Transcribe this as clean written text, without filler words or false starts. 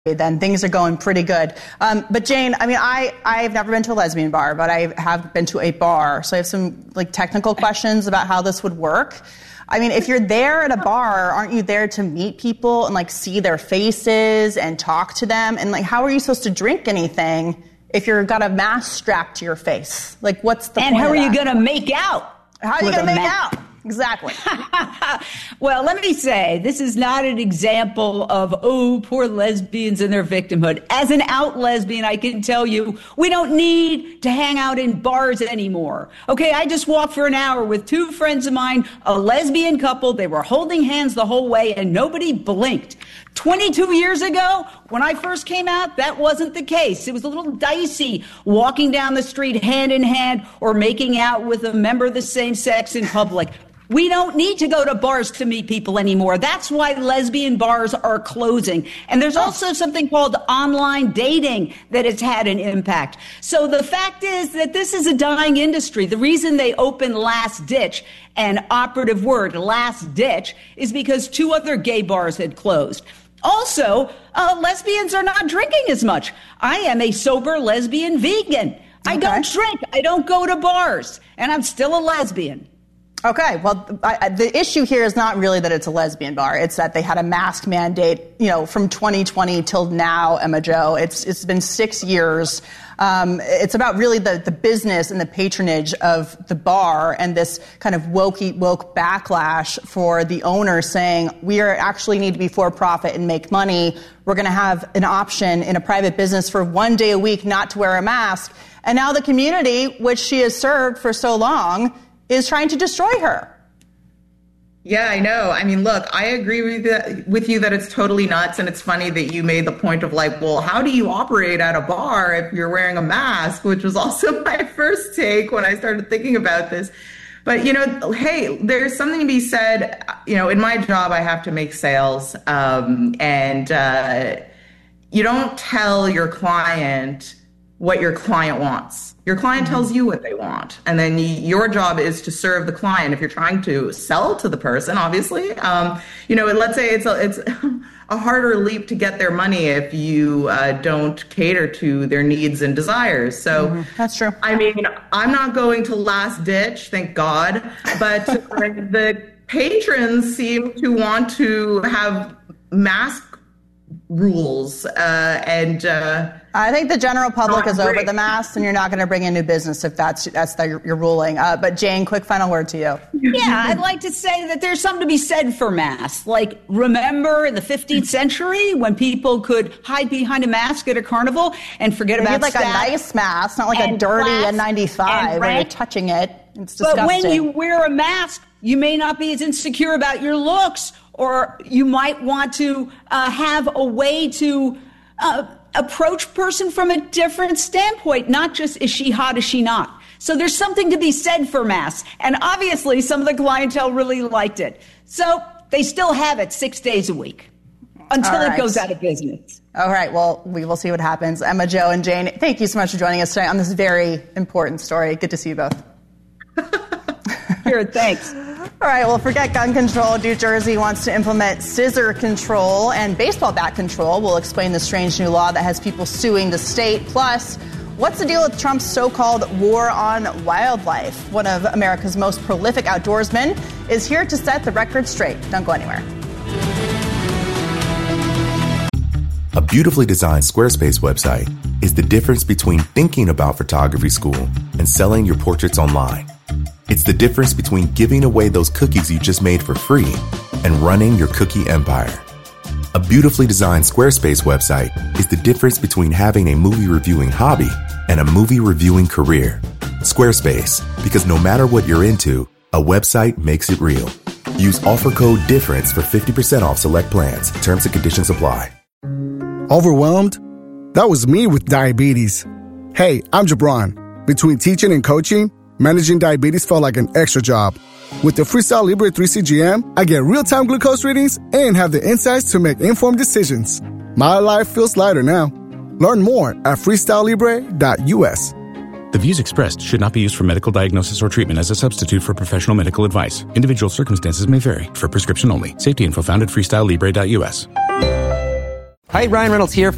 then things are going pretty good. But Jane, I mean, I've never been to a lesbian bar, but I have been to a bar. So I have some technical questions about how this would work. I mean, if you're there at a bar, aren't you there to meet people and see their faces and talk to them? And how are you supposed to drink anything if you've got a mask strapped to your face? What's the point? And how are you going to make out? How are you going to make out? Exactly. Well, let me say, this is not an example of, poor lesbians and their victimhood. As an out lesbian, I can tell you, we don't need to hang out in bars anymore. Okay, I just walked for an hour with two friends of mine, a lesbian couple. They were holding hands the whole way and nobody blinked. 22 years ago, when I first came out, that wasn't the case. It was a little dicey walking down the street hand in hand or making out with a member of the same sex in public. We don't need to go to bars to meet people anymore. That's why lesbian bars are closing. And there's also something called online dating that has had an impact. So the fact is that this is a dying industry. The reason they opened Last Ditch, an operative word, Last Ditch, is because two other gay bars had closed. Also, lesbians are not drinking as much. I am a sober lesbian vegan. I don't drink. I don't go to bars. And I'm still a lesbian. Okay, well, the issue here is not really that it's a lesbian bar. It's that they had a mask mandate, from 2020 till now, Emma Jo. It's been 6 years. It's about really the business and the patronage of the bar and this kind of woke backlash for the owner saying, we actually need to be for profit and make money. We're going to have an option in a private business for 1 day a week not to wear a mask. And now the community, which she has served for so long, is trying to destroy her. Yeah, I know. I mean, look, I agree with you that it's totally nuts. And it's funny that you made the point of well, how do you operate at a bar if you're wearing a mask, which was also my first take when I started thinking about this. But, hey, there's something to be said. In my job, I have to make sales. And you don't tell your client what your client wants. Your client tells you what they want. And then your job is to serve the client. If you're trying to sell to the person, obviously, let's say it's a harder leap to get their money if you don't cater to their needs and desires. So that's true. I mean, I'm not going to Last Ditch, thank God, but the patrons seem to want to have mask rules I think the general public is over the masks, and you're not going to bring in new business if that's your ruling. But Jane, quick final word to you. Yeah, I'd like to say that there's something to be said for masks. Remember in the 15th century when people could hide behind a mask at a carnival and forget about a nice mask, not a dirty N95 where you're touching it. It's disgusting. But when you wear a mask, you may not be as insecure about your looks, or you might want to have a way to approach person from a different standpoint, not just is she hot, is she not. So there's something to be said for masks. And obviously some of the clientele really liked it. So they still have it 6 days a week until it goes out of business. All right. Well, we will see what happens. Emma Jo and Jane, thank you so much for joining us tonight on this very important story. Good to see you both. Sure, thanks. All right, well, forget gun control. New Jersey wants to implement scissor control and baseball bat control. We'll explain the strange new law that has people suing the state. Plus, what's the deal with Trump's so-called war on wildlife? One of America's most prolific outdoorsmen is here to set the record straight. Don't go anywhere. A beautifully designed Squarespace website is the difference between thinking about photography school and selling your portraits online. It's the difference between giving away those cookies you just made for free and running your cookie empire. A beautifully designed Squarespace website is the difference between having a movie reviewing hobby and a movie reviewing career. Squarespace, because no matter what you're into, a website makes it real. Use offer code DIFFERENCE for 50% off select plans. Terms and conditions apply. Overwhelmed? That was me with diabetes. Hey, I'm Jabron. Between teaching and coaching, managing diabetes felt like an extra job. With the Freestyle Libre 3 CGM, I get real-time glucose readings and have the insights to make informed decisions. My life feels lighter now. Learn more at freestylelibre.us. The views expressed should not be used for medical diagnosis or treatment as a substitute for professional medical advice. Individual circumstances may vary. For prescription only. Safety info found at freestylelibre.us. Hi, Ryan Reynolds here